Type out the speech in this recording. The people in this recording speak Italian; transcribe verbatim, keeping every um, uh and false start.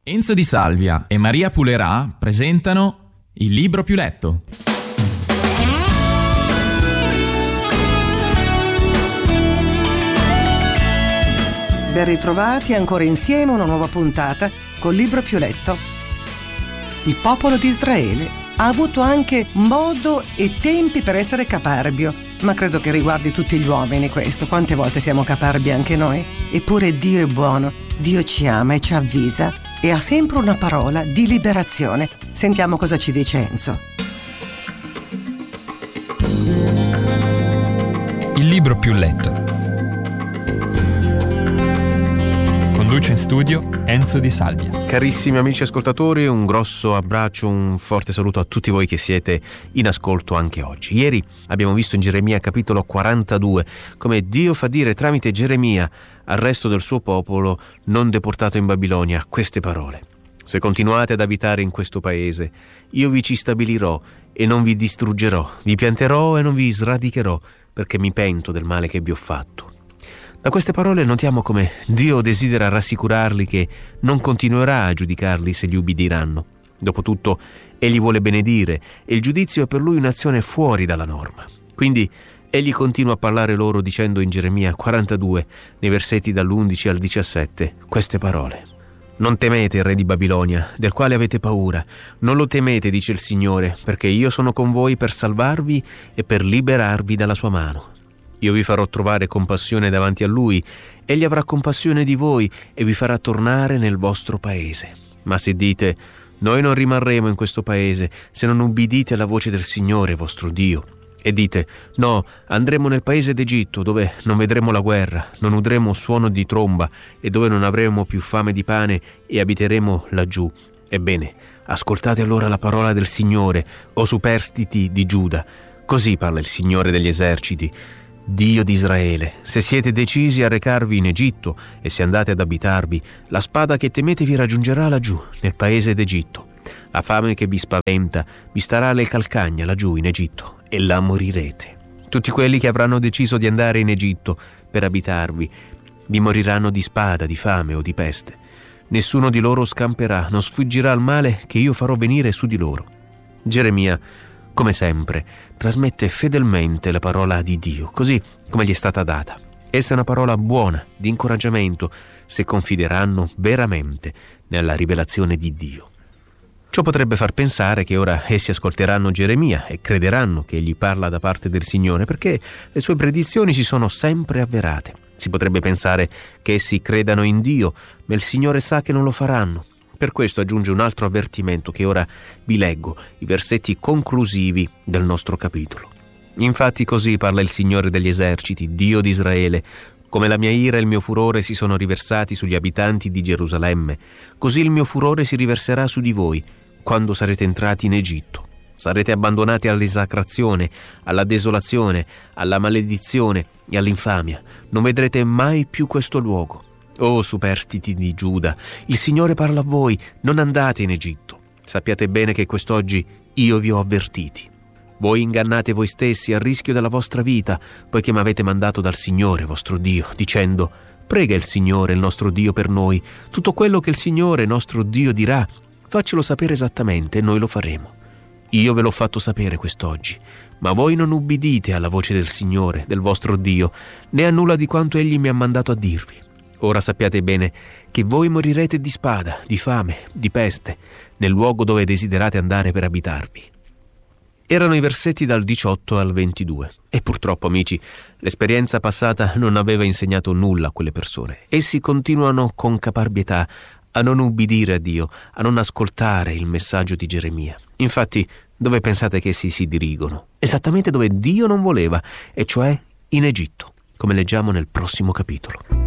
Enzo Di Salvia e Maria Pulerà presentano Il libro più letto. Ben ritrovati ancora insieme a una nuova puntata col libro più letto. Il popolo di Israele ha avuto anche modo e tempi per essere caparbio, ma credo che riguardi tutti gli uomini questo. Quante volte siamo caparbi anche noi? Eppure Dio è buono, Dio ci ama e ci avvisa e ha sempre una parola di liberazione. Sentiamo cosa ci dice Enzo. Il libro più letto. Conduce in studio Enzo Di Salvia. Carissimi amici ascoltatori, un grosso abbraccio, un forte saluto a tutti voi che siete in ascolto anche oggi. Ieri abbiamo visto in Geremia capitolo quarantadue come Dio fa dire tramite Geremia al resto del suo popolo non deportato in Babilonia queste parole: se continuate ad abitare in questo paese, io vi ci stabilirò e non vi distruggerò, vi pianterò e non vi sradicherò, perché mi pento del male che vi ho fatto. Da queste parole notiamo come Dio desidera rassicurarli che non continuerà a giudicarli se gli ubbidiranno. Dopotutto, Egli vuole benedire e il giudizio è per lui un'azione fuori dalla norma. Quindi, Egli continua a parlare loro dicendo in Geremia quarantadue, nei versetti dall'undici al diciassette, queste parole: non temete il re di Babilonia, del quale avete paura. Non lo temete, dice il Signore, perché io sono con voi per salvarvi e per liberarvi dalla sua mano. Io vi farò trovare compassione davanti a lui, egli avrà compassione di voi e vi farà tornare nel vostro paese. Ma se dite, noi non rimarremo in questo paese se non ubbidite alla voce del Signore vostro Dio, e dite, no, andremo nel paese d'Egitto, dove non vedremo la guerra, non udremo suono di tromba e dove non avremo più fame di pane e abiteremo laggiù. Ebbene, ascoltate allora la parola del Signore, o superstiti di Giuda. Così parla il Signore degli eserciti, Dio di Israele: se siete decisi a recarvi in Egitto e se andate ad abitarvi, la spada che temete vi raggiungerà laggiù, nel paese d'Egitto. La fame che vi spaventa vi starà alle calcagna laggiù in Egitto, e là morirete. Tutti quelli che avranno deciso di andare in Egitto per abitarvi vi moriranno di spada, di fame o di peste. Nessuno di loro scamperà, non sfuggirà al male che io farò venire su di loro. Geremia, come sempre, trasmette fedelmente la parola di Dio, così come gli è stata data. Essa è una parola buona, di incoraggiamento, se confideranno veramente nella rivelazione di Dio. Ciò potrebbe far pensare che ora essi ascolteranno Geremia e crederanno che egli parla da parte del Signore, perché le sue predizioni si sono sempre avverate. Si potrebbe pensare che essi credano in Dio, ma il Signore sa che non lo faranno. Per questo aggiunge un altro avvertimento che ora vi leggo, i versetti conclusivi del nostro capitolo. Infatti così parla il Signore degli eserciti, Dio di Israele: come la mia ira e il mio furore si sono riversati sugli abitanti di Gerusalemme, così il mio furore si riverserà su di voi quando sarete entrati in Egitto. Sarete abbandonati all'esacrazione, alla desolazione, alla maledizione e all'infamia. Non vedrete mai più questo luogo. Oh superstiti di Giuda, il Signore parla a voi: non andate in Egitto. Sappiate bene che quest'oggi io vi ho avvertiti. Voi ingannate voi stessi a rischio della vostra vita, poiché mi avete mandato dal Signore vostro Dio, dicendo: prega il Signore il nostro Dio per noi. Tutto quello che il Signore nostro Dio dirà, faccelo sapere esattamente e noi lo faremo. Io ve l'ho fatto sapere quest'oggi, ma voi non ubbidite alla voce del Signore, del vostro Dio, né a nulla di quanto Egli mi ha mandato a dirvi. Ora sappiate bene che voi morirete di spada, di fame, di peste, nel luogo dove desiderate andare per abitarvi. Erano i versetti dal diciotto al ventidue. E purtroppo, amici, l'esperienza passata non aveva insegnato nulla a quelle persone. Essi continuano con caparbietà a non ubbidire a Dio, a non ascoltare il messaggio di Geremia. Infatti, dove pensate che essi si dirigono? Esattamente dove Dio non voleva, e cioè in Egitto, come leggiamo nel prossimo capitolo.